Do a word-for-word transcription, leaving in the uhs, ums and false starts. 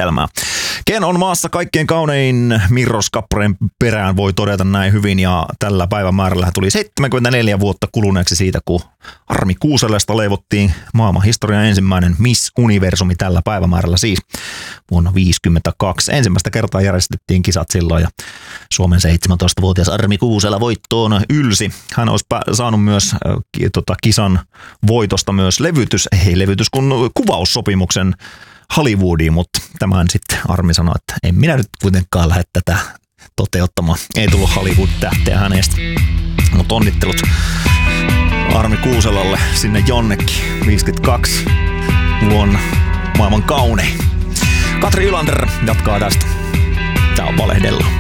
järjestelmää. Ken on maassa kaikkein kaunein Mirros Kappaleen perään, voi todeta näin hyvin, ja tällä päivämäärällä tuli seitsemänkymmentäneljä vuotta kuluneeksi siitä, kun Armi Kuuselasta leivottiin maailman historian ensimmäinen Miss Universumi tällä päivämäärällä siis vuonna viisikymmentäkaksi. Ensimmäistä kertaa järjestettiin kisat silloin ja Suomen seitsemäntoistavuotias Armi Kuusela voittoon ylsi. Hän olisi saanut myös äh, tota, kisan voitosta myös levytys, ei levytys kun kuvaussopimuksen Hollywoodiin, mutta tämän sitten Armi sanoi, että en minä nyt kuitenkaan lähde tätä toteuttamaan. Ei tullut Hollywood-tähteä hänestä, mutta onnittelut Armi Kuuselalle sinne jonnekin viisikymmentäkaksi vuonna maailman kaunein. Katri Ylander jatkaa tästä. Tää on Valehdella.